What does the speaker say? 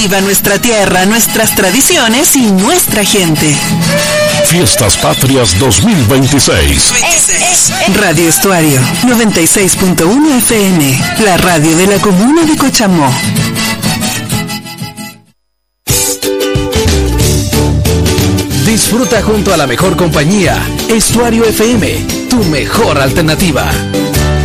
Viva nuestra tierra, nuestras tradiciones y nuestra gente. Fiestas Patrias 2026. Radio Estuario 96.1 FM, la radio de la comuna de Cochamó. Disfruta junto a la mejor compañía. Estuario FM, tu mejor alternativa.